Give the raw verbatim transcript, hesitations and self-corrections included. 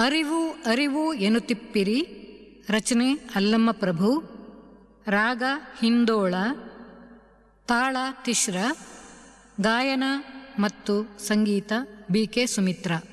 ಅರಿವು ಅರಿವು ಎನ್ನುತ್ತಿಪ್ಪಿರಿ. ರಚನೆ ಅಲ್ಲಮ್ಮ ಪ್ರಭು. ರಾಗ ಹಿಂದೋಳ, ತಾಳ ತಿಶ್ರ, ಗಾಯನ ಮತ್ತು ಸಂಗೀತ ಬಿ ಕೆ ಸುಮಿತ್ರಾ.